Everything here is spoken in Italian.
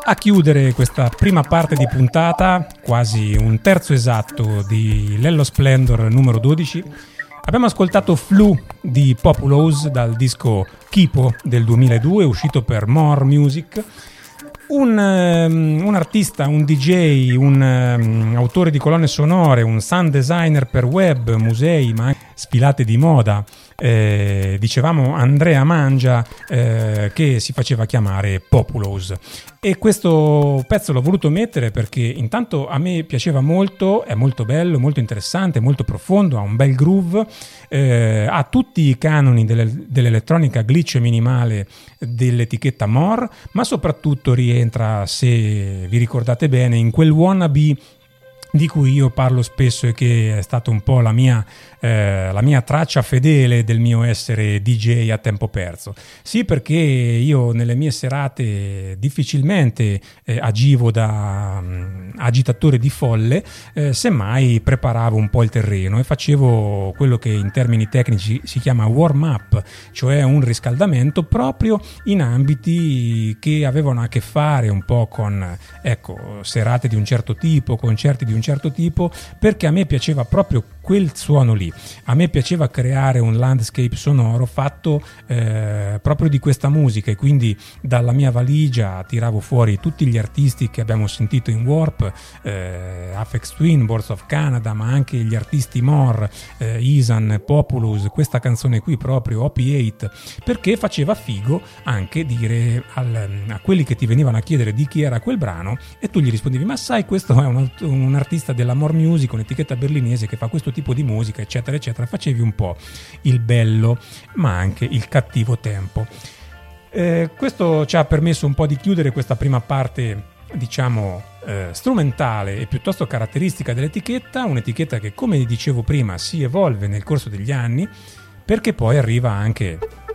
A chiudere questa prima parte di puntata, quasi un terzo esatto di Lello Splendor numero 12, abbiamo ascoltato Flu di Populous dal disco Kipo del 2002, uscito per More Music. Un artista, un DJ, un autore di colonne sonore, un sound designer per web, musei, ma anche sfilate di moda. Dicevamo Andrea Mangia, che si faceva chiamare Populous, e questo pezzo l'ho voluto mettere perché intanto a me piaceva molto, è molto bello, molto interessante, molto profondo, ha un bel groove, ha tutti i canoni dell'elettronica glitch e minimale dell'etichetta More, ma soprattutto rientra, se vi ricordate bene, in quel wannabe di cui io parlo spesso e che è stata un po' la mia traccia fedele del mio essere DJ a tempo perso. Sì, perché io nelle mie serate difficilmente agivo da agitatore di folle, semmai preparavo un po' il terreno e facevo quello che in termini tecnici si chiama warm up, cioè un riscaldamento proprio in ambiti che avevano a che fare un po' con, ecco, serate di un certo tipo, concerti di un certo tipo, perché a me piaceva proprio quel suono lì. A me piaceva creare un landscape sonoro fatto proprio di questa musica, e quindi dalla mia valigia tiravo fuori tutti gli artisti che abbiamo sentito in Warp, Aphex Twin, Boards of Canada, ma anche gli artisti More, Isan, Populous, questa canzone qui proprio, OP8, perché faceva figo anche dire a quelli che ti venivano a chiedere di chi era quel brano, e tu gli rispondevi: ma sai, questo è un artista della More Music, un'etichetta berlinese che fa questo tipo di musica, eccetera eccetera. Facevi un po' il bello ma anche il cattivo tempo. Questo ci ha permesso un po' di chiudere questa prima parte, diciamo, strumentale e piuttosto caratteristica dell'etichetta, un'etichetta che, come dicevo prima, si evolve nel corso degli anni, perché poi arriva anche